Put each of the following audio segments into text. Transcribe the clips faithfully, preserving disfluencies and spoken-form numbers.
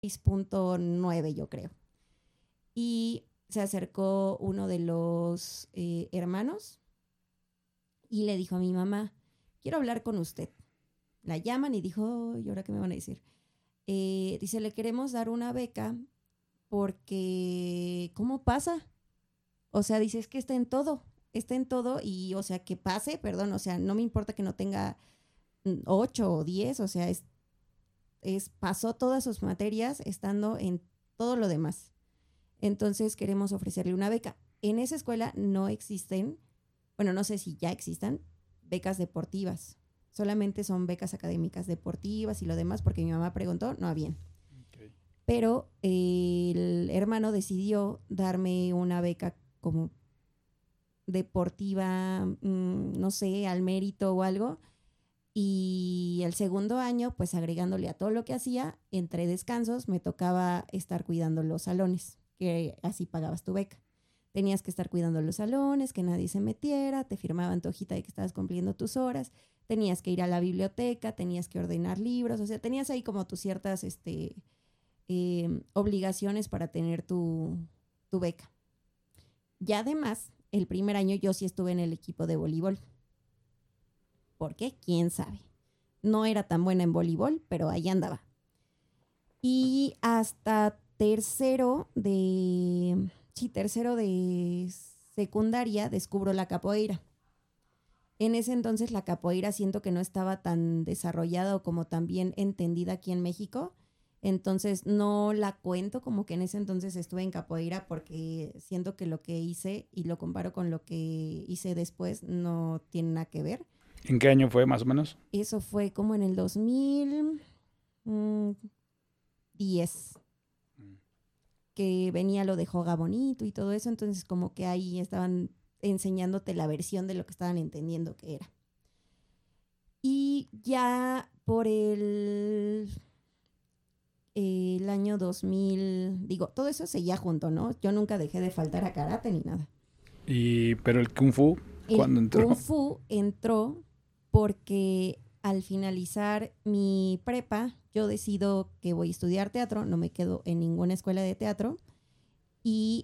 seis punto nueve, yo creo. Y se acercó uno de los eh, hermanos y le dijo a mi mamá, quiero hablar con usted. La llaman y dijo, ¿y ahora qué me van a decir? Eh, dice, le queremos dar una beca porque, ¿cómo pasa? O sea, dice, es que está en todo, está en todo y, o sea, que pase, perdón, o sea, no me importa que no tenga ocho o diez, o sea, es, es, pasó todas sus materias estando en todo lo demás. Entonces queremos ofrecerle una beca. En esa escuela no existen, bueno, no sé si ya existan, becas deportivas. Solamente son becas académicas deportivas y lo demás, porque mi mamá preguntó, no habían. Okay. Pero eh, el hermano decidió darme una beca como deportiva, mmm, no sé, al mérito o algo. Y el segundo año, pues agregándole a todo lo que hacía, entre descansos me tocaba estar cuidando los salones, que así pagabas tu beca. Tenías que estar cuidando los salones, que nadie se metiera, te firmaban tu hojita de que estabas cumpliendo tus horas, tenías que ir a la biblioteca, tenías que ordenar libros, o sea, tenías ahí como tus ciertas este, eh, obligaciones para tener tu, tu beca. Y además, el primer año yo sí estuve en el equipo de voleibol. ¿Por qué? ¿Quién sabe? No era tan buena en voleibol, pero ahí andaba. Y hasta tercero de... Sí, tercero de secundaria descubro la capoeira. En ese entonces la capoeira siento que no estaba tan desarrollada o como tan bien entendida aquí en México. Entonces no la cuento como que en ese entonces estuve en capoeira porque siento que lo que hice y lo comparo con lo que hice después no tiene nada que ver. ¿En qué año fue más o menos? Eso fue como en el dos mil diez, mm. que venía lo de Joga Bonito y todo eso, entonces como que ahí estaban enseñándote la versión de lo que estaban entendiendo que era. Y ya por el, el año dos mil, digo, todo eso seguía junto, ¿no? Yo nunca dejé de faltar a karate ni nada. Y, pero el Kung Fu, ¿cuándo el entró? Kung Fu entró porque al finalizar mi prepa, yo decido que voy a estudiar teatro, no me quedo en ninguna escuela de teatro y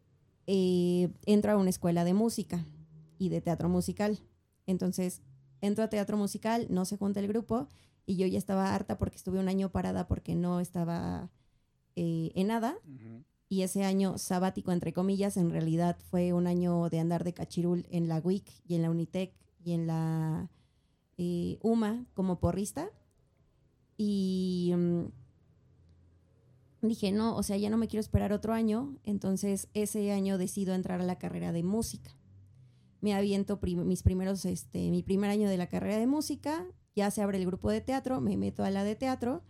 eh, entro a una escuela de música y de teatro musical. Entonces, entro a teatro musical, no se junta el grupo y yo ya estaba harta porque estuve un año parada porque no estaba eh, en nada. Uh-huh. Y ese año sabático, entre comillas, en realidad fue un año de andar de cachirul en la U I C y en la Unitec y en la eh, U M A como porrista. Y um, dije, no, o sea, ya no me quiero esperar otro año. Entonces, ese año decido entrar a la carrera de música. Me aviento prim- mis primeros, este, mi primer año de la carrera de música. Ya se abre el grupo de teatro, me meto a la de teatro.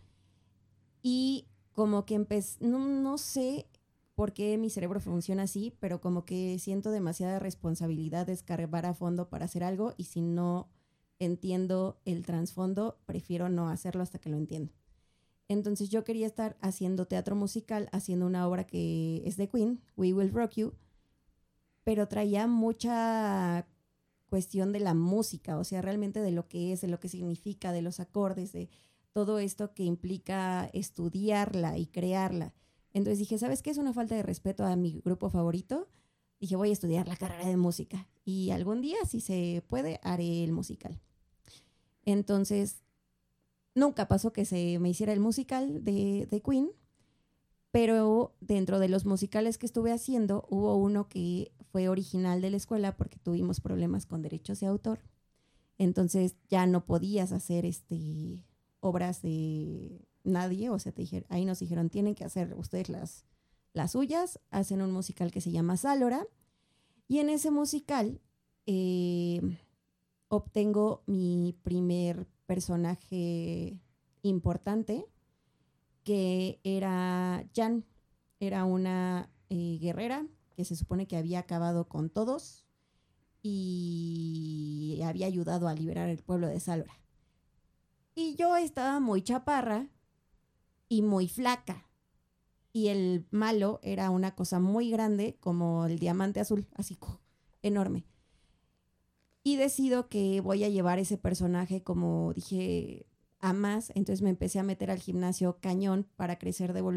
Y como que empecé, no, no sé por qué mi cerebro funciona así, pero como que siento demasiada responsabilidad de escarbar a fondo para hacer algo y si no entiendo el trasfondo, prefiero no hacerlo hasta que lo entiendo. Entonces yo quería estar haciendo teatro musical, haciendo una obra que es de Queen, We Will Rock You, pero traía mucha cuestión de la música, o sea, realmente de lo que es, de lo que significa, de los acordes, de todo esto que implica estudiarla y crearla. Entonces dije, ¿sabes qué? Es una falta de respeto a mi grupo favorito. Dije, voy a estudiar la carrera de música y algún día, si se puede, haré el musical. Entonces, nunca pasó que se me hiciera el musical de, de Queen, pero dentro de los musicales que estuve haciendo, hubo uno que fue original de la escuela porque tuvimos problemas con derechos de autor. Entonces ya no podías hacer este, obras de nadie, o sea, te dijeron, ahí nos dijeron, tienen que hacer ustedes las, las suyas, hacen un musical que se llama Sálora, y en ese musical eh, obtengo mi primer personaje importante, que era Jan, era una eh, guerrera que se supone que había acabado con todos y había ayudado a liberar el pueblo de Sálora. Y yo estaba muy chaparra y muy flaca. Y el malo era una cosa muy grande, como el diamante azul, así enorme. Y decido que voy a llevar ese personaje, como dije, a más, entonces me empecé a meter al gimnasio cañón para crecer de volumen